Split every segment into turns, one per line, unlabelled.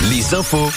Les infos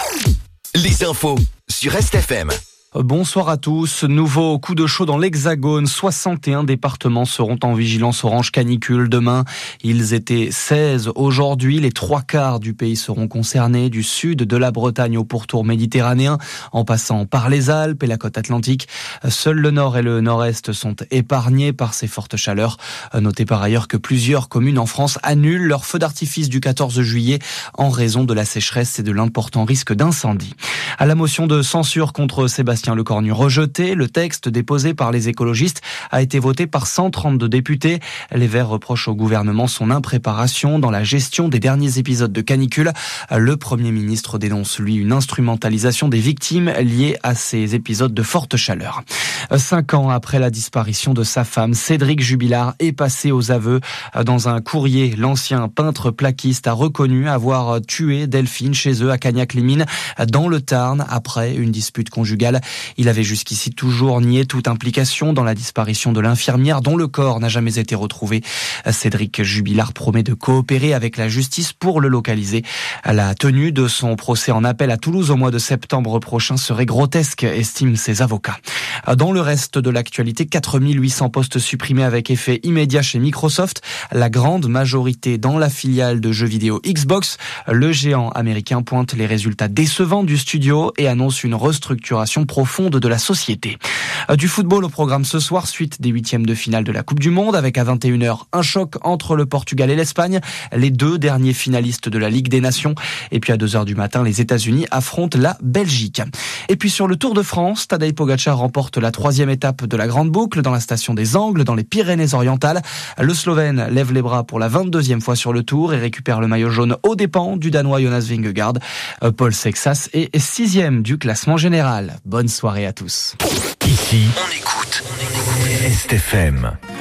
sur RestFM.
Bonsoir à tous. Nouveau coup de chaud dans l'Hexagone. 61 départements seront en vigilance orange canicule demain. Ils étaient 16 aujourd'hui. Les 3/4 du pays seront concernés, du sud de la Bretagne au pourtour méditerranéen, en passant par les Alpes et la côte atlantique. Seuls le nord et le nord-est sont épargnés par ces fortes chaleurs. Notez par ailleurs que plusieurs communes en France annulent leur feu d'artifice du 14 juillet en raison de la sécheresse et de l'important risque d'incendie. À la motion de censure contre Sébastien Lecornu rejeté, le texte déposé par les écologistes a été voté par 132 députés. Les Verts reprochent au gouvernement son impréparation dans la gestion des derniers épisodes de canicule. Le Premier ministre dénonce, lui, une instrumentalisation des victimes liées à ces épisodes de forte chaleur. 5 ans après la disparition de sa femme, Cédric Jubilard est passé aux aveux. Dans un courrier, l'ancien peintre plaquiste a reconnu avoir tué Delphine chez eux à Cagnac-les-Mines, dans le Tarn, après une dispute conjugale. Il avait jusqu'ici toujours nié toute implication dans la disparition de l'infirmière dont le corps n'a jamais été retrouvé. Cédric Jubilard promet de coopérer avec la justice pour le localiser. La tenue de son procès en appel à Toulouse au mois de septembre prochain serait grotesque, estiment ses avocats. Dans le reste de l'actualité, 4800 postes supprimés avec effet immédiat chez Microsoft, la grande majorité dans la filiale de jeux vidéo Xbox. Le géant américain pointe les résultats décevants du studio et annonce une restructuration profonde de la société. Du football au programme ce soir, suite des 8e de finale de la Coupe du Monde, avec à 21h un choc entre le Portugal et l'Espagne, les 2 derniers finalistes de la Ligue des Nations. Et puis à 2h du matin, les États-Unis affrontent la Belgique. Et puis sur le Tour de France, Tadej Pogačar remporte la 3e étape de la Grande Boucle dans la station des Angles, dans les Pyrénées-Orientales. Le Slovène lève les bras pour la 22e fois sur le Tour et récupère le maillot jaune aux dépens du Danois Jonas Vingegaard. Paul Sexas est 6e du classement général. Bonne soirée à tous.
Ici, on écoute RestFM.